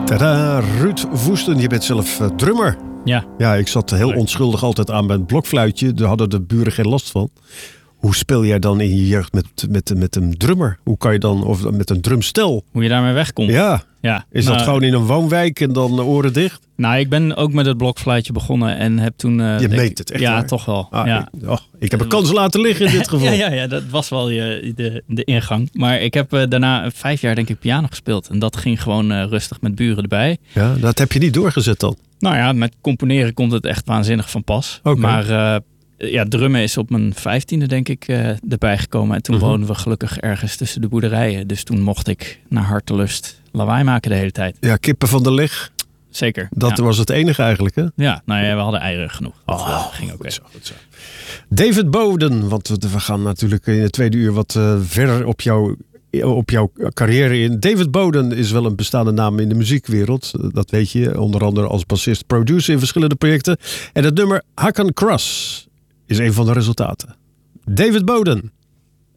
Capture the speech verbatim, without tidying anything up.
Tada, Ruud Woesten, je bent zelf uh, drummer. Ja. Ja, ik zat heel onschuldig altijd aan mijn blokfluitje. Daar hadden de buren geen last van. Hoe speel jij dan in je jeugd met, met, met een drummer? Hoe kan je dan, of met een drumstel? Hoe je daarmee wegkomt? Ja. ja. Is nou, dat gewoon in een woonwijk en dan oren dicht? Nou, ik ben ook met het blokfluitje begonnen en heb toen... Uh, je denk, meet het echt Ja, waar? toch wel. Ah, ja. ik, oh, ik heb een kans laten liggen in dit geval. ja, ja, ja, dat was wel je, de, de ingang. Maar ik heb uh, daarna vijf jaar denk ik piano gespeeld. En dat ging gewoon uh, rustig met buren erbij. Ja, dat heb je niet doorgezet dan? Nou ja, met componeren komt het echt waanzinnig van pas. Okay. Maar uh, ja, drummen is op mijn vijftiende denk ik uh, erbij gekomen. En toen uh-huh. woonden we gelukkig ergens tussen de boerderijen. Dus toen mocht ik naar hartelust lawaai maken de hele tijd. Ja, kippen van de leg. Zeker. Dat ja. was het enige eigenlijk, hè? Ja, nou ja, we hadden eieren genoeg. Dat oh, ging ook goed okay. zo, goed zo. David Boden, want we gaan natuurlijk in het tweede uur wat uh, verder op jou... op jouw carrière in. David Boden is wel een bestaande naam in de muziekwereld. Dat weet je, onder andere als bassist, producer in verschillende projecten. En het nummer Hakan Cross is een van de resultaten. David Boden.